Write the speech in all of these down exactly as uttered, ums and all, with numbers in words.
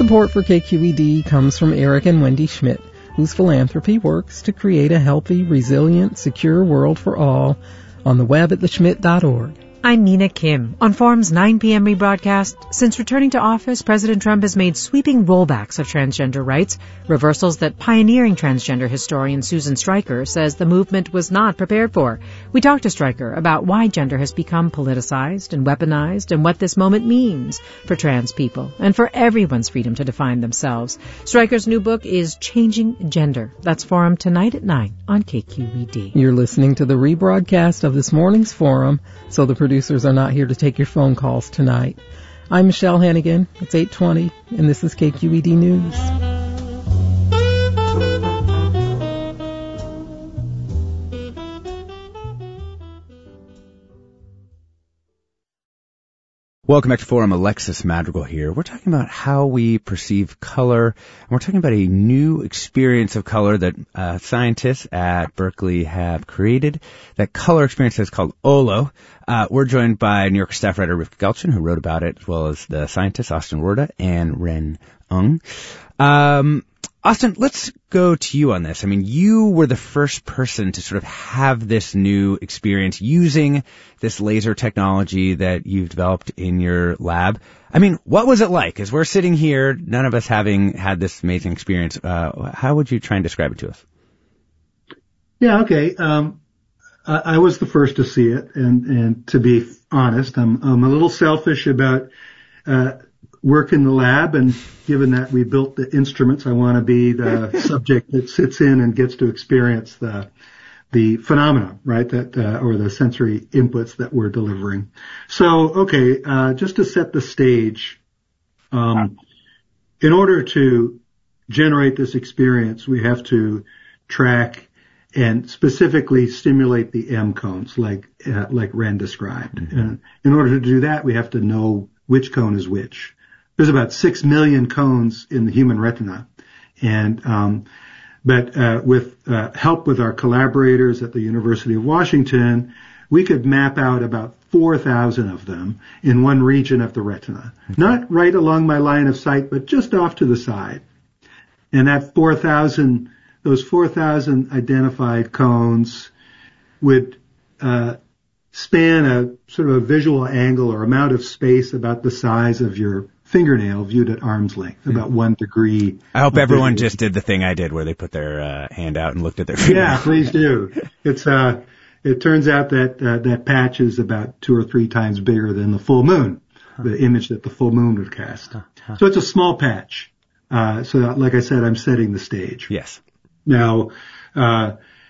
Support for K Q E D comes from Eric and Wendy Schmidt, whose philanthropy works to create a healthy, resilient, secure world for all on the web at the schmidt dot org. I'm Mina Kim. On Forum's nine p.m. rebroadcast, since returning to office, President Trump has made sweeping rollbacks of transgender rights, reversals that pioneering transgender historian Susan Stryker says the movement was not prepared for. We talked to Stryker about why gender has become politicized and weaponized and what this moment means for trans people and for everyone's freedom to define themselves. Stryker's new book is Changing Gender. That's Forum tonight at nine on K Q E D. You're listening to the rebroadcast of this morning's Forum, so the producer Producers are not here to take your phone calls tonight. I'm Michelle Hannigan. It's eight twenty, and this is K Q E D News. Welcome back to Forum. Alexis Madrigal here. We're talking about how we perceive color, and we're talking about a new experience of color that uh, scientists at Berkeley have created. That color experience is called O L O. Uh, we're joined by New York staff writer Rivka Gelchin, who wrote about it, as well as the scientists Austin Werda and Ren Ung. Um, Austin, let's go to you on this. I mean, you were the first person to sort of have this new experience using this laser technology that you've developed in your lab. I mean, what was it like? As we're sitting here, none of us having had this amazing experience, uh, how would you try and describe it to us? Yeah, okay. Um, I, I was the first to see it, and, and to be honest, I'm, I'm a little selfish about uh work in the lab, and given that we built the instruments, I want to be the subject that sits in and gets to experience the the phenomena, right? That uh, or the sensory inputs that we're delivering. So, okay, uh, just to set the stage, um, in order to generate this experience, we have to track and specifically stimulate the M cones, like uh, like Ren described. Mm-hmm. And in order to do that, we have to know which cone is which. There's about six million cones in the human retina. And, um, but, uh, with, uh, help with our collaborators at the University of Washington, we could map out about four thousand of them in one region of the retina. Okay. Not right along my line of sight, but just off to the side. And that four thousand, those four thousand identified cones would, uh, span a sort of a visual angle or amount of space about the size of your fingernail viewed at arm's length, about one degree. I hope everyone just did the thing I did where they put their uh, hand out and looked at their fingernail. Yeah, please do. It's uh, it turns out that uh, that patch is about two or three times bigger than the full moon, huh. the image that the full moon would cast. Huh. Huh. So it's a small patch. Uh, so like I said, I'm setting the stage. Yes. Now, uh,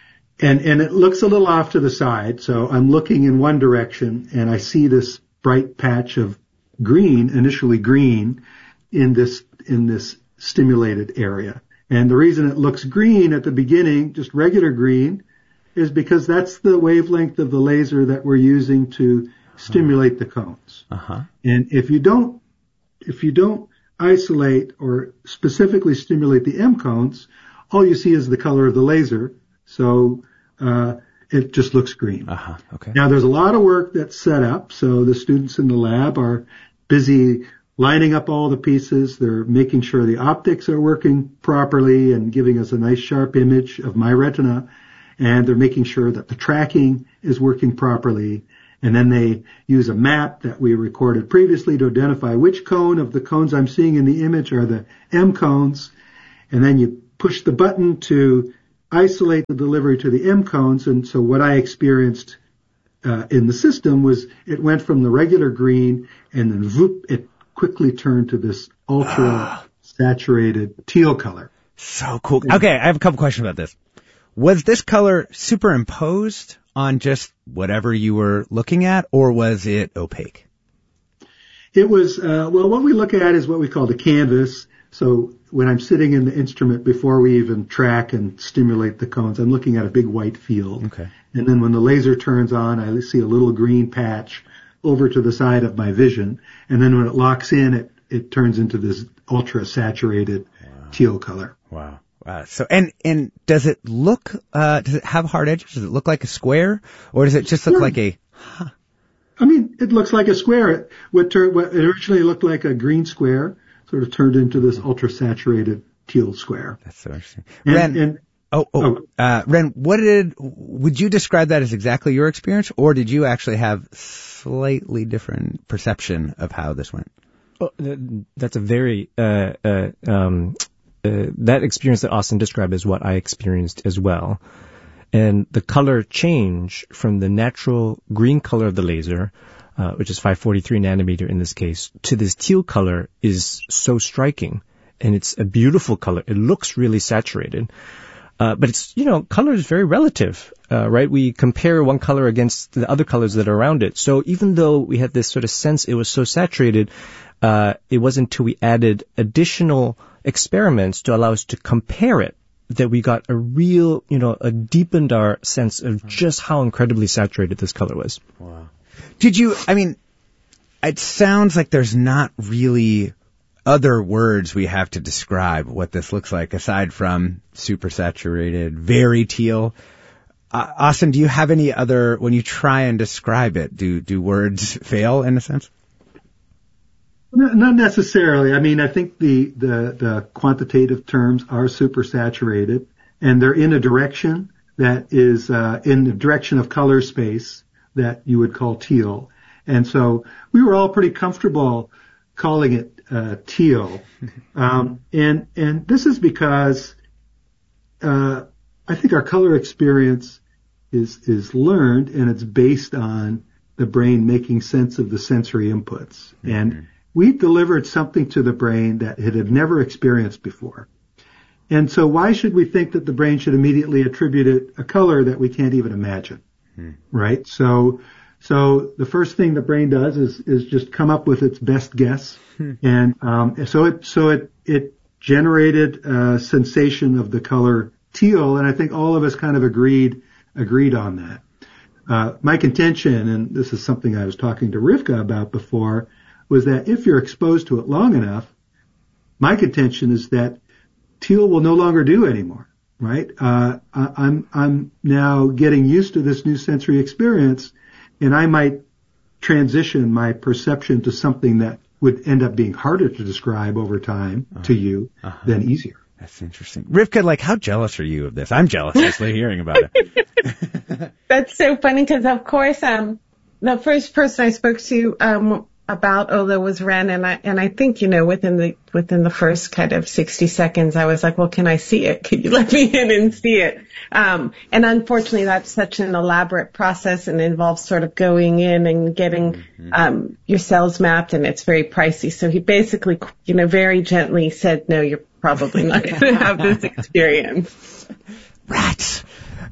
and and it looks a little off to the side. So I'm looking in one direction, and I see this bright patch of green, initially green, in this, in this stimulated area. And the reason it looks green at the beginning, just regular green, is because that's the wavelength of the laser that we're using to stimulate the cones. Uh-huh. And if you don't, if you don't isolate or specifically stimulate the M cones, all you see is the color of the laser. So, uh, it just looks green. Uh-huh. Okay. Now there's a lot of work that's set up. So the students in the lab are busy lining up all the pieces. They're making sure the optics are working properly and giving us a nice sharp image of my retina. And they're making sure that the tracking is working properly. And then they use a map that we recorded previously to identify which cone of the cones I'm seeing in the image are the M cones. And then you push the button to isolate the delivery to the M cones. And so what I experienced uh, in the system was it went from the regular green, and then whoop, it quickly turned to this ultra saturated teal color. So cool. Okay, I have a couple questions about this. Was this color superimposed on just whatever you were looking at, or was it opaque? It was, uh, well, what we look at is what we call the canvas. So when I'm sitting in the instrument before we even track and stimulate the cones, I'm looking at a big white field. Okay. And then when the laser turns on, I see a little green patch over to the side of my vision. And then when it locks in, it, it turns into this ultra saturated wow. teal color. Wow. Wow. So, and, and does it look, uh, does it have hard edges? Does it look like a square, or does it just look yeah. like a, huh? I mean, it looks like a square. What, tur- what originally looked like a green square sort of turned into this ultra-saturated teal square. That's so interesting. And, Ren, and, oh, oh, oh. Uh, Ren, what did, would you describe that as exactly your experience, or did you actually have slightly different perception of how this went? Oh, that's a very, uh, uh, um, uh, that experience that Austin described is what I experienced as well. And the color change from the natural green color of the laser, uh, which is five forty-three nanometer in this case, to this teal color is so striking. And it's a beautiful color. It looks really saturated. Uh, but it's, you know, color is very relative, uh, right? We compare one color against the other colors that are around it. So even though we had this sort of sense it was so saturated, uh, it wasn't until we added additional experiments to allow us to compare it that we got a real, you know, a deepened our sense of just how incredibly saturated this color was. Wow. Did you, I mean, it sounds like there's not really other words we have to describe what this looks like aside from super saturated, very teal. Uh, Austin, do you have any other, when you try and describe it, do, do words fail in a sense? No, not necessarily. I mean, I think the, the, the quantitative terms are super saturated, and they're in a direction that is uh, in the direction of color space that you would call teal. And so we were all pretty comfortable calling it uh, teal. Um, and and this is because uh, I think our color experience is is learned, and it's based on the brain making sense of the sensory inputs. Mm-hmm. And we delivered something to the brain that it had never experienced before. And so why should we think that the brain should immediately attribute it a color that we can't even imagine? Hmm. Right? So, so the first thing the brain does is, is just come up with its best guess. Hmm. And, um, so it, so it, it generated a sensation of the color teal. And I think all of us kind of agreed, agreed on that. Uh, my contention, and this is something I was talking to Rivka about before, was that if you're exposed to it long enough, my contention is that teal will no longer do anymore, right? Uh, I'm, I'm now getting used to this new sensory experience, and I might transition my perception to something that would end up being harder to describe over time uh-huh. to you uh-huh. than easier. That's interesting. Rivka, like, how jealous are you of this? I'm jealous just hearing about it. That's so funny because, of course, um, the first person I spoke to, um, about Ola was Ren, and I and I think, you know, within the within the first kind of sixty seconds, I was like, well, can I see it? Can you let me in and see it? Um, and unfortunately, that's such an elaborate process and involves sort of going in and getting mm-hmm. um, your cells mapped, and it's very pricey. So he basically, you know, very gently said, no, you're probably not going to have this experience. Rats.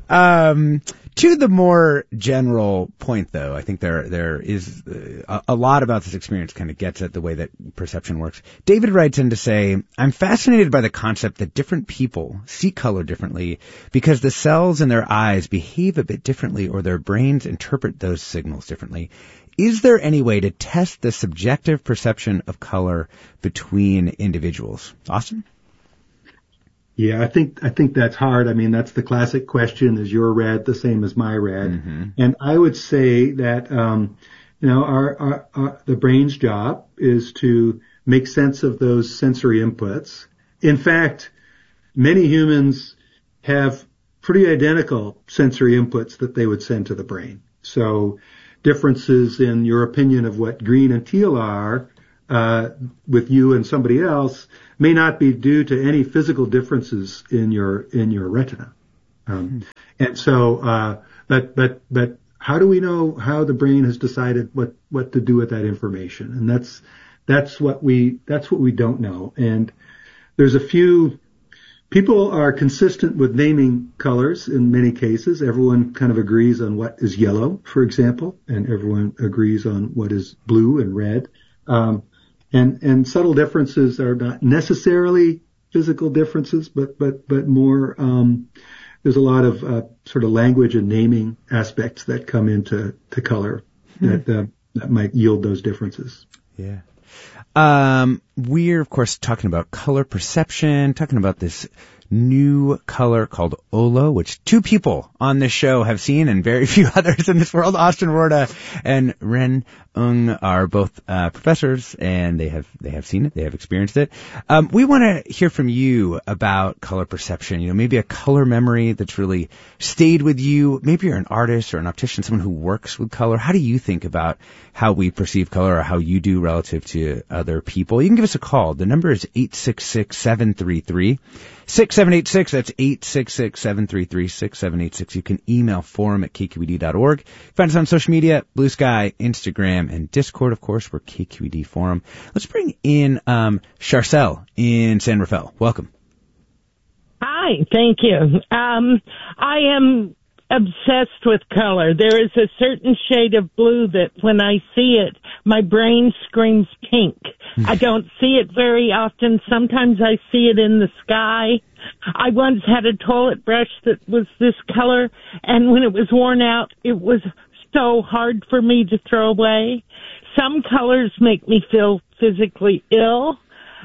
Um, to the more general point, though, I think there there is a, a lot about this experience kind of gets at the way that perception works. David writes in to say, I'm fascinated by the concept that different people see color differently because the cells in their eyes behave a bit differently or their brains interpret those signals differently. Is there any way to test the subjective perception of color between individuals? Austin? Yeah, I think, I think that's hard. I mean, that's the classic question, is your red the same as my red? Mm-hmm. And I would say that, um, you know, our, our, our, the brain's job is to make sense of those sensory inputs. In fact, many humans have pretty identical sensory inputs that they would send to the brain. So differences in your opinion of what green and teal are, uh, with you and somebody else may not be due to any physical differences in your, in your retina. Um, and so, uh, but, but, but how do we know how the brain has decided what, what to do with that information? And that's, that's what we, that's what we don't know. And there's a few, people are consistent with naming colors in many cases. Everyone kind of agrees on what is yellow, for example, and everyone agrees on what is blue and red. Um, And, and subtle differences are not necessarily physical differences, but, but, but more, um, there's a lot of, uh, sort of language and naming aspects that come into, to color that, uh, that might yield those differences. Yeah. Um, we're, of course, talking about color perception, talking about this new color called Olo, which two people on this show have seen and very few others in this world. Austin Rorda and Ren Ung are both uh, professors, and they have they have seen it, they have experienced it. Um, we want to hear from you about color perception. You know, maybe a color memory that's really stayed with you. Maybe you're an artist or an optician, someone who works with color. How do you think about how we perceive color, or how you do relative to other people? You can give us a call. The number is eight six six, seven three three, six seven eight six. That's eight six six, seven three three, six seven eight six. You can email forum at k q e d dot org. Find us on social media, Blue Sky, Instagram, and Discord, of course. We're K Q E D Forum. Let's bring in um Charcel in San Rafael. Welcome. Hi, thank you. Um, I am obsessed with color. There is a certain shade of blue that when I see it, my brain screams pink. I don't see it very often. Sometimes I see it in the sky. I once had a toilet brush that was this color, and when it was worn out, it was so hard for me to throw away. Some colors make me feel physically ill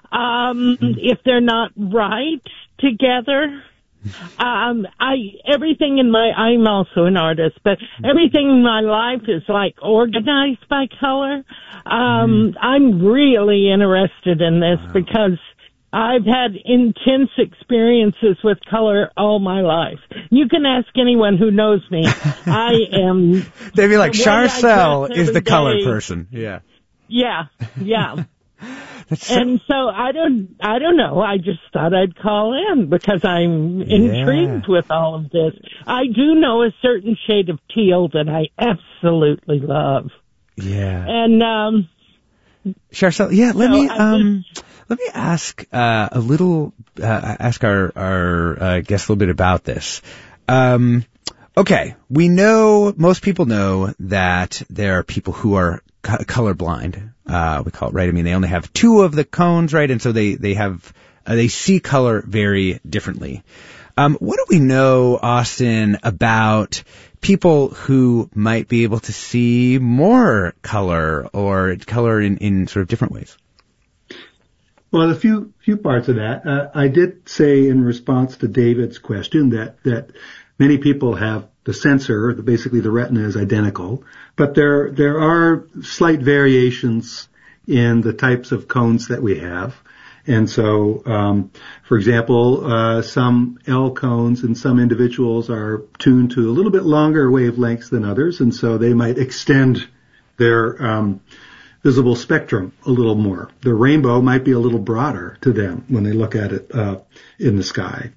um, if they're not right together. Um, I, everything in my, I'm also an artist, but everything in my life is like organized by color. Um, I'm really interested in this because I've had intense experiences with color all my life. You can ask anyone who knows me. I am. They'd be like, the way Charcel I dress is the every color day. person. Yeah. Yeah, yeah. That's so- And so I don't, I don't know. I just thought I'd call in because I'm intrigued with all of this. I do know a certain shade of teal that I absolutely love. Yeah. And, um, Charcel, yeah, let so me, I um, let me ask, uh, a little, uh, ask our, our, uh, guest a little bit about this. Um, okay. We know, most people know that there are people who are co- colorblind. Uh, we call it, right? I mean, they only have two of the cones, right? And so they, they have, uh, they see color very differently. Um, what do we know, Austin, about people who might be able to see more color or color in, in sort of different ways? Well, a few, few parts of that. Uh, I did say in response to David's question that, that many people have the sensor, basically the retina is identical, but there, there are slight variations in the types of cones that we have. And so, um, for example, uh, some L cones in some individuals are tuned to a little bit longer wavelengths than others, and so they might extend their, um, visible spectrum a little more. The rainbow might be a little broader to them when they look at it, uh, in the sky.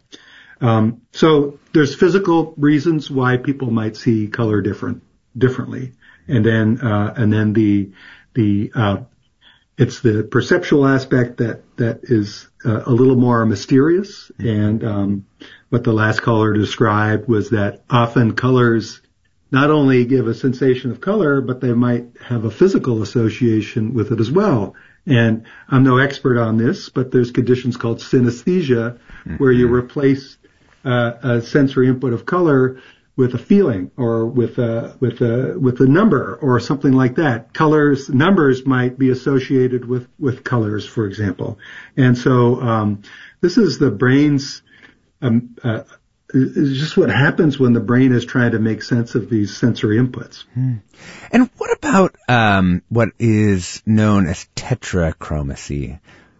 Um, so there's physical reasons why people might see color different, differently. And then, uh, and then the, the, uh, it's the perceptual aspect that, that is uh, a little more mysterious. And, um, what the last caller described was that often colors not only give a sensation of color, but they might have a physical association with it as well. And I'm no expert on this, but there's conditions called synesthesia where you replace Uh, a sensory input of color with a feeling or with a, with a, with a number or something like that. Colors, numbers might be associated with, with colors, for example. And so, um, this is the brain's, um, uh, is just what happens when the brain is trying to make sense of these sensory inputs. Hmm. And what about, um, what is known as tetrachromacy?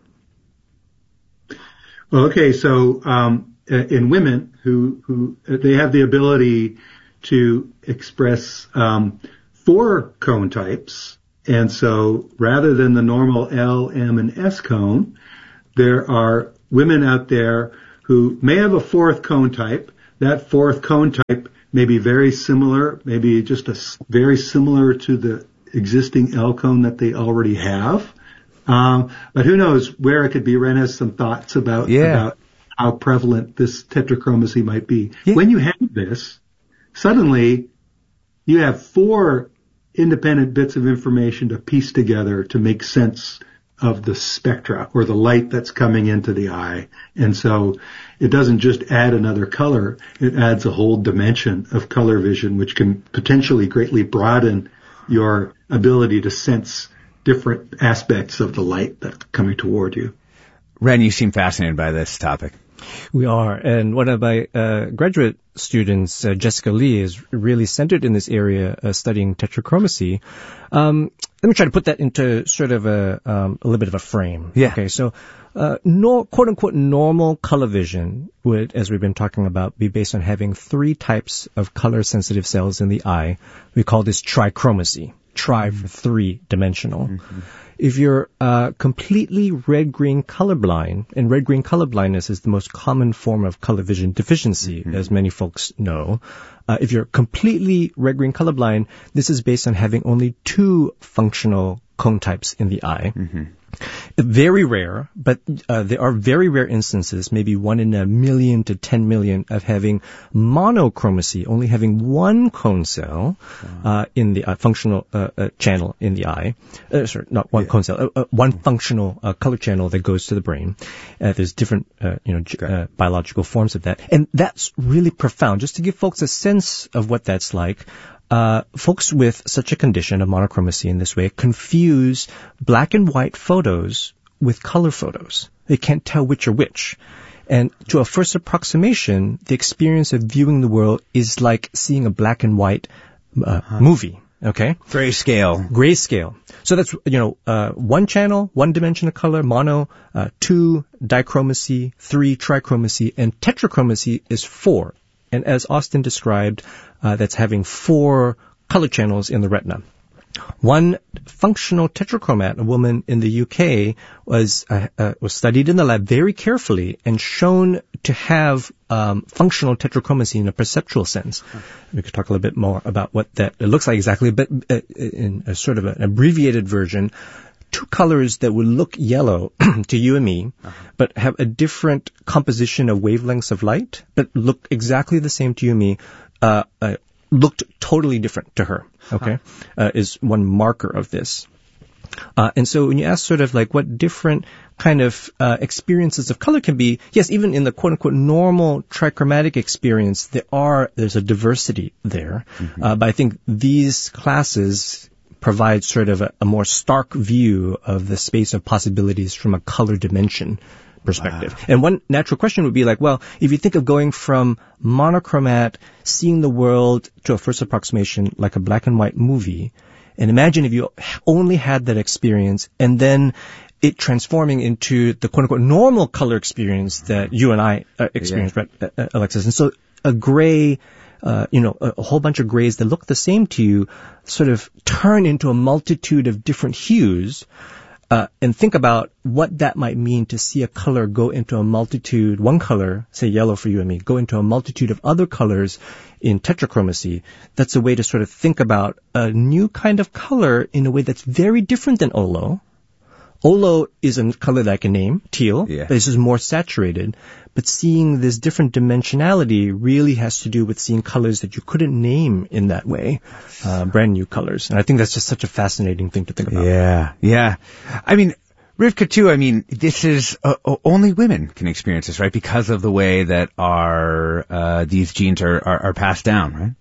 Well, okay, so, um, in women who, who, they have the ability to express, um, four cone types. And so rather than the normal L, M, and S cone, there are women out there who may have a fourth cone type. That fourth cone type may be very similar, maybe just a very similar to the existing L cone that they already have. Um, but who knows where it could be. Ren has some thoughts about, yeah. about how prevalent this tetrachromacy might be. Yeah. When you have this, suddenly you have four independent bits of information to piece together to make sense of the spectra or the light that's coming into the eye. And so it doesn't just add another color, it adds a whole dimension of color vision, which can potentially greatly broaden your ability to sense different aspects of the light that's coming toward you. Ren, you seem fascinated by this topic. We are. And one of my uh, graduate students, uh, Jessica Lee, is really centered in this area, uh, studying tetrachromacy. Um, let me try to put that into sort of a, um, a little bit of a frame. Yeah. Okay, so uh, no, quote-unquote normal color vision would, as we've been talking about, be based on having three types of color-sensitive cells in the eye. We call this trichromacy. Tri for three-dimensional. Mm-hmm. If you're uh, completely red-green colorblind, and red-green colorblindness is the most common form of color vision deficiency, mm-hmm. as many folks know. Uh, if you're completely red-green colorblind, this is based on having only two functional cone types in the eye. Mm-hmm. Very rare, but uh, there are very rare instances, maybe one in a million to ten million, of having monochromacy, only having one cone cell uh, in the uh, functional uh, uh, channel in the eye. Uh, sorry, not one yeah. cone cell, uh, uh, one functional uh, color channel that goes to the brain. Uh, there's different, uh, you know, okay. uh, biological forms of that, and that's really profound. Just to give folks a sense of what that's like. Uh, folks with such a condition of monochromacy in this way confuse black and white photos with color photos. They can't tell which are which. And to a first approximation, the experience of viewing the world is like seeing a black and white uh, huh. movie. Okay? Grayscale. Grayscale. So that's, you know, uh, one channel, one dimension of color, mono, uh, two, dichromacy, three, trichromacy, and tetrachromacy is four. And as Austin described, uh, that's having four color channels in the retina. One functional tetrachromat, a woman in the U K, was uh, uh, was studied in the lab very carefully and shown to have um, functional tetrachromacy in a perceptual sense. We could talk a little bit more about what that looks like exactly, but uh, in a sort of an abbreviated version. Two colors that would look yellow to you and me, uh-huh. but have a different composition of wavelengths of light, but look exactly the same to you and me, uh, uh, looked totally different to her, okay, uh-huh. uh, is one marker of this. Uh, and so when you ask sort of like what different kind of uh, experiences of color can be, yes, even in the quote-unquote normal trichromatic experience, there are, there's a diversity there. Mm-hmm. Uh, but I think these classes provide sort of a, a more stark view of the space of possibilities from a color dimension perspective. Wow. And one natural question would be like, well, if you think of going from monochromat, seeing the world to a first approximation like a black and white movie, and imagine if you only had that experience and then it transforming into the quote-unquote normal color experience that you and I uh, experienced, yeah. right, uh, Alexis? And so a gray Uh, you know, a, a whole bunch of grays that look the same to you sort of turn into a multitude of different hues, uh, and think about what that might mean to see a color go into a multitude, one color, say yellow for you and me, go into a multitude of other colors in tetrachromacy. That's a way to sort of think about a new kind of color in a way that's very different than O L O. O L O is a color that I can name, teal. Yeah. This is more saturated. But seeing this different dimensionality really has to do with seeing colors that you couldn't name in that way, uh, brand new colors. And I think that's just such a fascinating thing to think about. Yeah, yeah. I mean, Rivka too, I mean, this is, uh, only women can experience this, right? Because of the way that our, uh, these genes are, are, are passed down, right?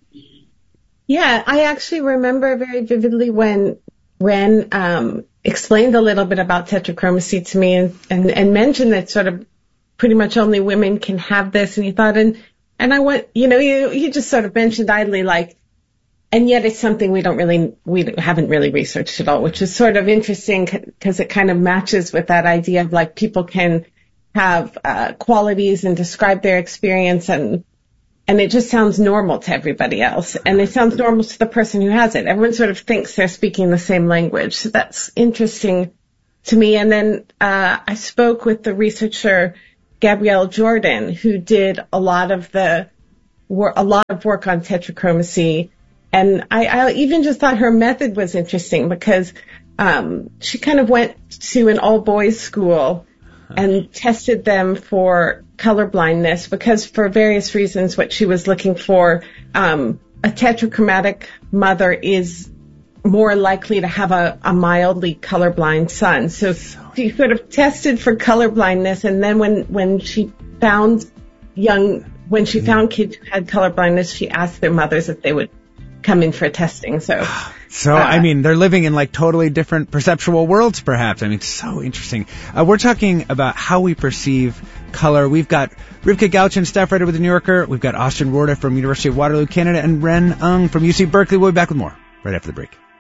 Yeah, I actually remember very vividly when Ren, um, explained a little bit about tetrachromacy to me and, and, and mentioned that sort of pretty much only women can have this. And he thought, and, and I went, you know, you, you just sort of mentioned idly, like, and yet it's something we don't really, we haven't really researched at all, which is sort of interesting because it kind of matches with that idea of like people can have, uh, qualities and describe their experience and, and it just sounds normal to everybody else. And it sounds normal to the person who has it. Everyone sort of thinks they're speaking the same language. So that's interesting to me. And then, uh, I spoke with the researcher, Gabrielle Jordan, who did a lot of the wor- a lot of work on tetrachromacy. And I, I even just thought her method was interesting because, um, she kind of went to an all boys school and tested them for color blindness because for various reasons what she was looking for, um, a tetrachromatic mother is more likely to have a, a mildly colorblind son. So she sort of tested for color blindness, and then when, when she found young, when she found kids who had color blindness, she asked their mothers if they would come in for testing. So So, Uh, I mean, they're living in like totally different perceptual worlds, perhaps. I mean, so interesting. Uh, we're talking about how we perceive color. We've got Rivka Gauchin, staff writer with The New Yorker. We've got Austin Rorta from University of Waterloo, Canada, and Ren Ung from U C Berkeley. We'll be back with more right after the break.